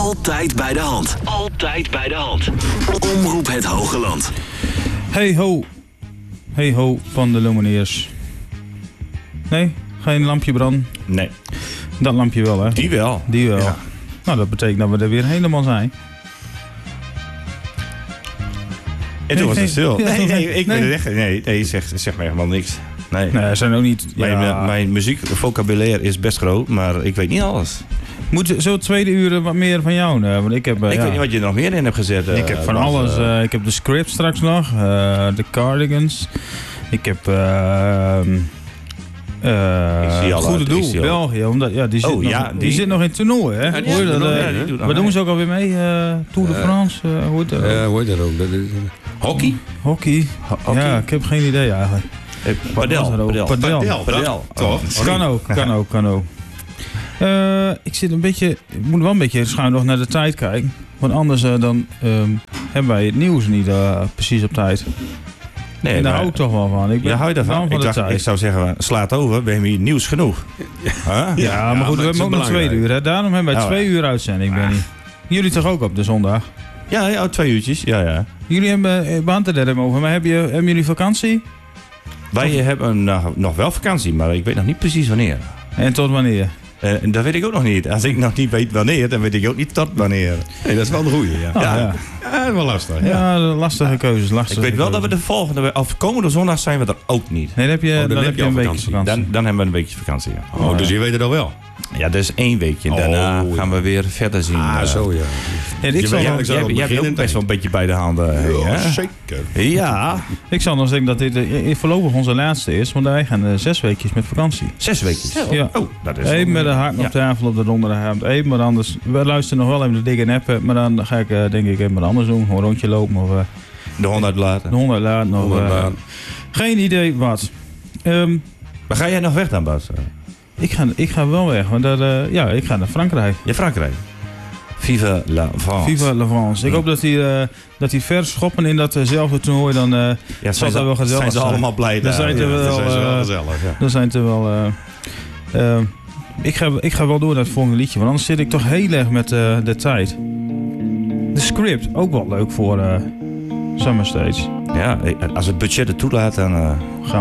Altijd bij de hand. Altijd bij de hand. Omroep het Hogeland. Hey ho. Hey ho van de Lumineers. Nee? Geen lampje branden? Nee. Dat lampje wel, hè? Die wel. Die wel. Ja. Nou, dat betekent dat we er weer helemaal zijn. En toen was het stil. Ja, Nee, ik weet het echt. Nee, zeg maar helemaal niks. Nee. Nee, zijn ook niet... Mijn muziekvocabulaire is best groot, maar ik weet niet alles. Moet zo tweede uur wat meer van jou? Want ik heb... Ik weet niet wat je er nog meer in hebt gezet. Ik heb van alles. Ik heb de script straks nog. De Cardigans. Ik heb... Goede Doel, België. Omdat, ja, die zit nog in het toernooi, hè? Ja, hoor je dat? Waar doen ze ook alweer mee? Tour de France? Hoe heet dat? Hoe heet dat ook? Dat is, hockey? Hockey? Ja, ik heb geen idee eigenlijk. Padel. Toch? Kan ook. Ik zit een beetje... Ik moet wel een beetje schuin nog naar de tijd kijken. Want anders dan hebben wij het nieuws niet precies op tijd. Nee, en daar hou ik toch wel van. Ik hou je daarvan? Ik zou zeggen, slaat over. We hebben hier nieuws genoeg. Ja, maar goed, we hebben ook nog 2 uur. Hè? Daarom hebben wij 2 uur uitzending, Benny. Jullie toch ook op de zondag? Ja, 2 uurtjes. Ja. Jullie hebben... We hadden het er over, maar hebben jullie vakantie? Wij hebben nog wel vakantie, maar ik weet nog niet precies wanneer. En tot wanneer? Dat weet ik ook nog niet. Als ik nog niet weet wanneer, dan weet ik ook niet tot wanneer. Nee, dat is wel een goeie, ja. Ja, dat is wel lastig. Ja, lastige keuzes. Ik weet wel dat we de volgende, of komende zondag zijn we er ook niet. Nee, dan heb je een weekje vakantie. Dan hebben we een weekje vakantie, ja. Oh, dus je weet het al wel? Ja, dat is 1 weekje. Daarna gaan we weer verder zien. Zo ja. Jij hebt ook best wel een beetje bij de handen. Zeker. Ja. Ik zal nog zeggen dat dit voorlopig onze laatste is, want wij gaan 6 weekjes met vakantie. 6 weekjes? Ja. Oh, dat is even met een haak op tafel op de donderdagavond. Even wat anders. We luisteren nog wel even de dikke appen, maar dan ga ik denk ik even wat anders doen. Een rondje lopen of... de hond uitlaten. De hond uitlaten. Geen idee wat. Maar ga jij nog weg dan, Bas? Ik ga wel weg, want ik ga naar Frankrijk. Ja, Frankrijk. Viva la France. Viva la France. Ik hoop dat die vers schoppen in datzelfde toernooi dan zal dat wel gezellig zijn. Zijn ze allemaal blij daar? Dan zijn ze wel gezellig. Dan zijn ze wel... Ik ga wel door naar het volgende liedje, want anders zit ik toch heel erg met de tijd. De script, ook wel leuk voor Summer Stage. Ja, als het budget het toelaat, dan...